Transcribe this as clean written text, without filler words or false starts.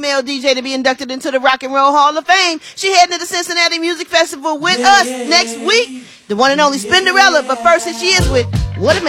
female DJ to be inducted into the Rock and Roll Hall of Fame. She heading to the Cincinnati Music Festival with us next week. The one and only Spinderella. But first, here she is with What a